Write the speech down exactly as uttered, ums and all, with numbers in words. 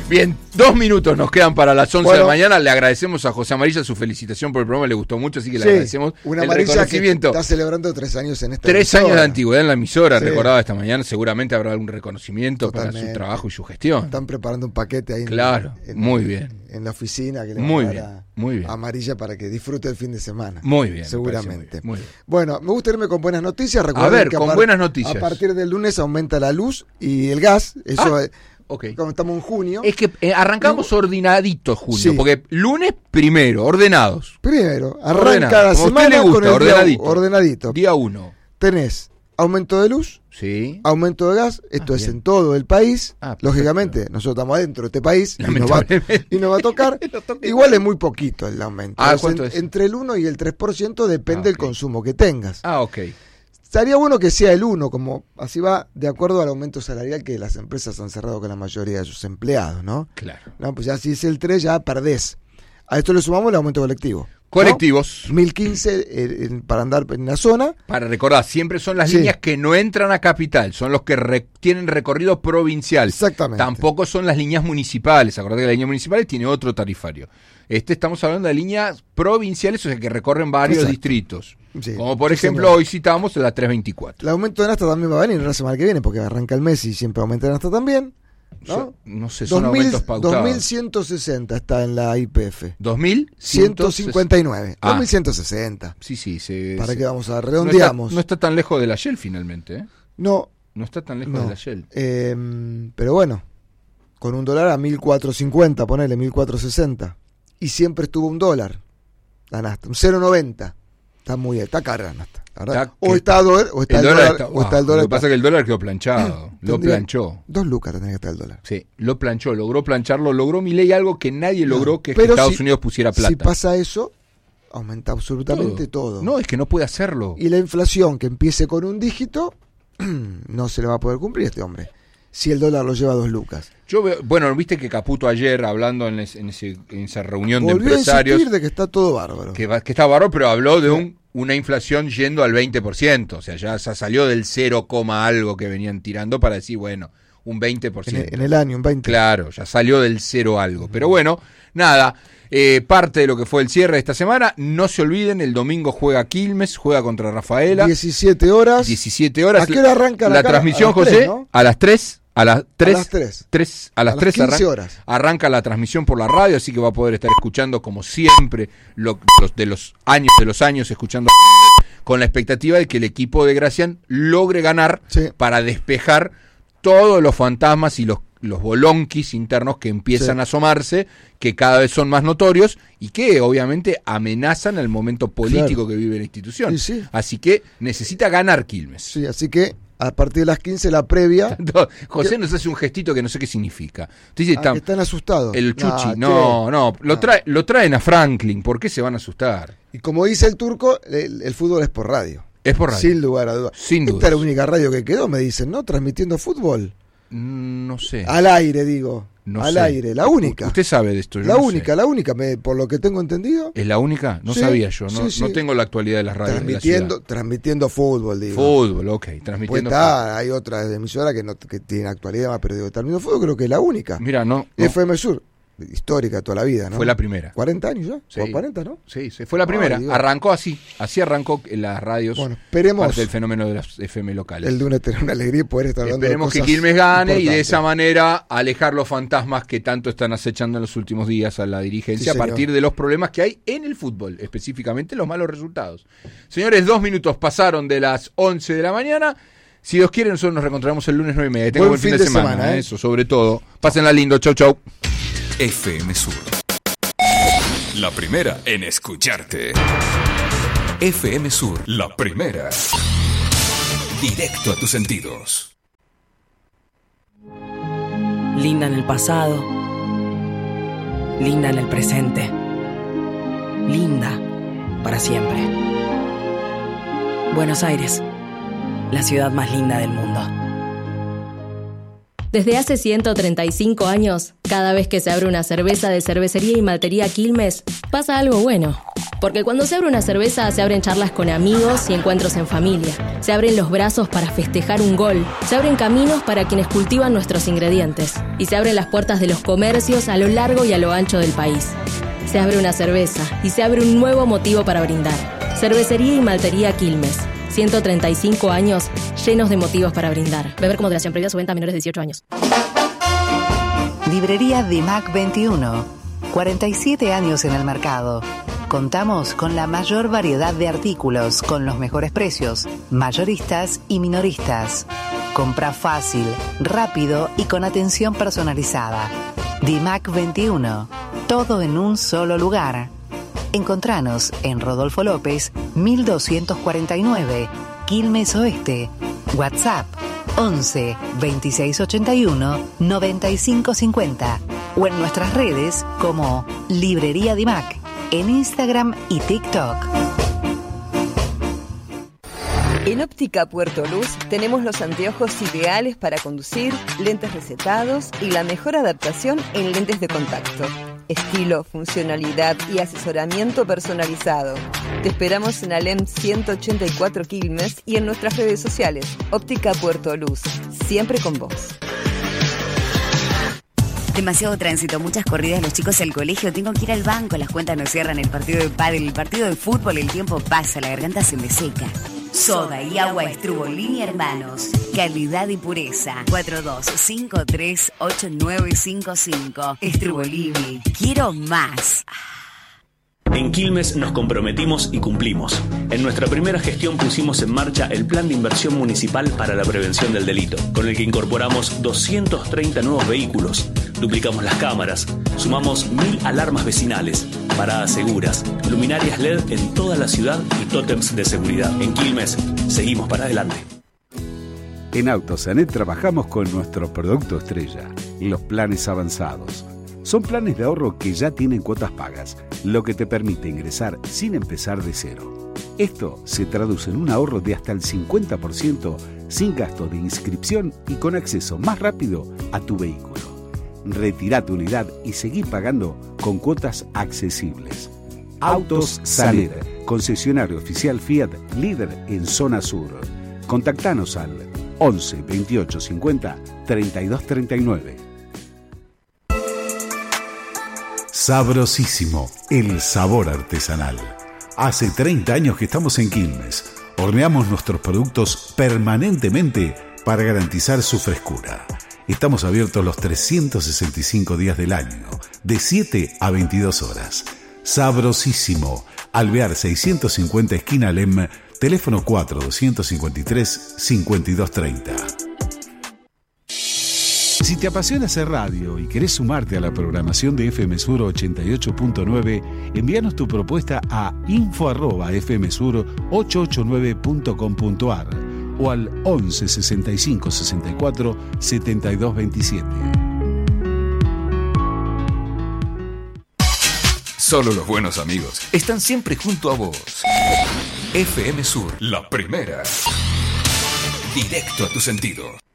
Bien, dos minutos nos quedan para las once bueno, de la mañana. Le agradecemos a José Amarilla su felicitación por el programa, le gustó mucho, así que le sí, agradecemos una el Amarilla reconocimiento. Que está celebrando tres años en esta Tres emisora. años de antigüedad en la emisora, sí. recordaba esta mañana. Seguramente habrá algún reconocimiento Totalmente. para su trabajo y su gestión. Están preparando un paquete ahí. Claro, en, en, muy bien. En la oficina que le muy van a bien, dar a, muy bien. a Amarilla para que disfrute el fin de semana. Muy bien. Seguramente. Muy bien. Bueno, me gusta irme con buenas noticias. Recuerden a ver, que con a buenas noticias. A partir del lunes aumenta la luz y el gas. Eso Ah. es. Okay. Como estamos en junio. Es que eh, arrancamos y... ordenaditos junio, sí. porque lunes primero, ordenados. Primero, arranca Ordenado. la Como semana le gusta, con el ordenadito. Día, ordenadito. Día uno. Tenés aumento de luz, sí. aumento de gas, esto ah, es bien. en todo el país. Ah, lógicamente, nosotros estamos adentro de este país y nos, va, y nos va a tocar. Igual es muy poquito el aumento. Ah, o sea, ¿cuánto en, es? Entre el uno y el tres por ciento depende ah, okay. del consumo que tengas. Ah, ok. Estaría bueno que sea el uno, como así va de acuerdo al aumento salarial que las empresas han cerrado con la mayoría de sus empleados, ¿no? Claro. No, pues ya si es el tres ya perdés. A esto le sumamos el aumento colectivo. Colectivos. ¿no? mil quince eh, eh, para andar en la zona. Para recordar, siempre son las sí. líneas que no entran a capital, son los que re- tienen recorrido provincial. Exactamente. Tampoco son las líneas municipales. Acordate que las líneas municipales tiene otro tarifario. Este estamos hablando de líneas provinciales, o sea que recorren varios Exacto. distritos. Sí. Como por sí, ejemplo, señor. hoy citamos la trescientos veinticuatro. El aumento de Nafta también va a venir la semana que viene, porque arranca el mes y siempre aumenta la Nafta también. ¿no? Yo, no sé, son dos mil, aumentos pautados. dos mil ciento sesenta está en la I P F. dos mil ciento cincuenta y nueve. Ah. dos mil ciento sesenta. Sí, sí. Se, ¿Para se, qué vamos a no redondeamos? está, no está tan lejos de la Shell finalmente. ¿eh? No. No está tan lejos no. de la Shell. Eh, pero bueno, con un dólar a mil cuatrocientos cincuenta, ponele mil cuatrocientos sesenta. Y siempre estuvo un dólar. La Nafta, un cero coma noventa. Está muy está cara la Nafta. Está o, que, está dólar, o está el, el dólar, dólar, está, o wow, está el dólar. Lo que pasa es que el dólar quedó planchado. Lo planchó. Dos lucas tendría que estar el dólar. Sí, lo planchó, logró plancharlo, logró Milei algo que nadie no, logró, que es que Estados si, Unidos pusiera plata. Si pasa eso, aumenta absolutamente todo. todo. No, es que no puede hacerlo. Y la inflación que empiece con un dígito, no se le va a poder cumplir a este hombre. Si el dólar lo lleva a dos lucas. Yo veo, bueno, viste que Caputo ayer hablando en, ese, en, ese, en esa reunión Volvió de empresarios. A insistir de que está todo bárbaro. Que, que está bárbaro, pero habló de un, una inflación yendo al veinte por ciento. O sea, ya, ya salió del cero, algo que venían tirando para decir, bueno, un veinte por ciento. En, en el año, un veinte por ciento. Claro, ya salió del cero algo. Pero bueno, nada. Eh, parte de lo que fue el cierre de esta semana. No se olviden, el domingo juega Quilmes, juega contra Rafaela. diecisiete horas. diecisiete horas. ¿A qué hora arranca la, la cara? transmisión, a las José? tres, ¿no? A las tres. A las tres. A las tres. tres a las a tres las quince arran- horas. arranca la transmisión por la radio, así que va a poder estar escuchando como siempre lo, los, de los años de los años, escuchando con la expectativa de que el equipo de Gracián logre ganar sí. para despejar todos los fantasmas y los los bolonquis internos que empiezan sí. a asomarse, que cada vez son más notorios y que obviamente amenazan el momento político claro. que vive la institución. Sí, sí. Así que necesita ganar Quilmes. Sí, así que a partir de las quince la previa. José ¿Qué? nos hace un gestito que no sé qué significa. Entonces, ah, están, están asustados. El Chuchi, nah, no, no, lo, trae, lo traen a Franklin, ¿por qué se van a asustar? Y como dice el turco, el, el fútbol es por radio. Es por radio. Sin lugar a dudas. Sin dudas. Esta es la única radio que quedó, me dicen, ¿no? Transmitiendo fútbol. No sé. Al aire, digo. No Al sé. aire, la única. Usted sabe de esto. Yo la no única, sé. la única, me, por lo que tengo entendido. ¿Es la única? No sí, sabía yo, no, sí, sí. no tengo la actualidad de las radios transmitiendo, de la transmitiendo fútbol, digo. Fútbol, ok, Pues transmitiendo está, fútbol. hay otras emisoras que no que tienen actualidad más, pero digo, transmitiendo fútbol creo que es la única. Mira, no. no. F M Sur, histórica toda la vida, ¿no? Fue la primera. cuarenta años ya, Sí. cuarenta, ¿no? Sí, sí, fue la primera. Ay, arrancó así, así arrancó en las radios. Bueno, esperemos. Parte del fenómeno de las F M locales. El lunes tener una alegría y poder estar hablando Esperemos de que cosas Quilmes gane y de importantes. esa manera alejar los fantasmas que tanto están acechando en los últimos días a la dirigencia Sí, a partir de los problemas que hay en el fútbol, específicamente los malos resultados. Señores, dos minutos pasaron de las once de la mañana. Si Dios quiere, nosotros nos reencontramos el lunes nueve y media. Tengo buen, buen fin, fin de, de semana, semana ¿eh? Eso, sobre todo. Pásenla lindo. Chau, chau. F M Sur. La primera en escucharte. F M Sur, la primera. Directo a tus sentidos. Linda en el pasado. Linda en el presente. Linda para siempre. Buenos Aires, la ciudad más linda del mundo. Desde hace ciento treinta y cinco años, cada vez que se abre una cerveza de Cervecería y Maltería Quilmes, pasa algo bueno. Porque cuando se abre una cerveza, se abren charlas con amigos y encuentros en familia. Se abren los brazos para festejar un gol. Se abren caminos para quienes cultivan nuestros ingredientes. Y se abren las puertas de los comercios a lo largo y a lo ancho del país. Se abre una cerveza y se abre un nuevo motivo para brindar. Cervecería y Maltería Quilmes. ciento treinta y cinco años llenos de motivos para brindar. Beber con moderación, prohibida su venta a menores de dieciocho años. Librería Dimac veintiuno. cuarenta y siete años en el mercado. Contamos con la mayor variedad de artículos, con los mejores precios, mayoristas y minoristas. Compra fácil, rápido y con atención personalizada. Dimac veintiuno. Todo en un solo lugar. Encontranos en Rodolfo López, mil doscientos cuarenta y nueve, Quilmes Oeste. WhatsApp once veintiséis ochenta y uno noventa y cinco cincuenta o en nuestras redes como Librería Dimac en Instagram y TikTok. En Óptica Puerto Luz tenemos los anteojos ideales para conducir, lentes recetados y la mejor adaptación en lentes de contacto. Estilo, funcionalidad y asesoramiento personalizado. Te esperamos en Alem ciento ochenta y cuatro Quilmes y en nuestras redes sociales. Óptica Puerto Luz, siempre con vos. Demasiado tránsito, muchas corridas, los chicos al colegio, tengo que ir al banco, las cuentas no cierran, el partido de pádel, el partido de fútbol, el tiempo pasa, la garganta se me seca. Soda y agua Estrubolini Hermanos. Calidad y pureza. cuatro dos cinco tres ocho nueve cinco cinco. Estrubolini. Quiero más. En Quilmes nos comprometimos y cumplimos. En nuestra primera gestión pusimos en marcha el Plan de Inversión Municipal para la Prevención del Delito, con el que incorporamos doscientos treinta nuevos vehículos, duplicamos las cámaras, sumamos mil alarmas vecinales, paradas seguras, luminarias L E D en toda la ciudad y tótems de seguridad. En Quilmes, seguimos para adelante. En Autosanet trabajamos con nuestro producto estrella, los planes avanzados. Son planes de ahorro que ya tienen cuotas pagas, lo que te permite ingresar sin empezar de cero. Esto se traduce en un ahorro de hasta el cincuenta por ciento sin gasto de inscripción y con acceso más rápido a tu vehículo. Retirá tu unidad y seguí pagando con cuotas accesibles. Autos Sanet, concesionario oficial Fiat, líder en zona sur. Contactanos al once veintiocho cincuenta treinta y dos treinta y nueve. Sabrosísimo, el sabor artesanal. Hace treinta años que estamos en Quilmes. Horneamos nuestros productos permanentemente para garantizar su frescura. Estamos abiertos los trescientos sesenta y cinco días del año, de siete a veintidós horas. Sabrosísimo, Alvear seiscientos cincuenta esquina Lem, teléfono cuatro dos cinco tres cinco dos tres cero. Si te apasiona hacer radio y querés sumarte a la programación de F M Sur ochenta y ocho punto nueve, envíanos tu propuesta a info arroba f m sur ochocientos ochenta y nueve punto com punto a r o al once sesenta y cinco sesenta y cuatro setenta y dos veintisiete. Solo los buenos amigos están siempre junto a vos. F M Sur, la primera. Directo a tu sentido.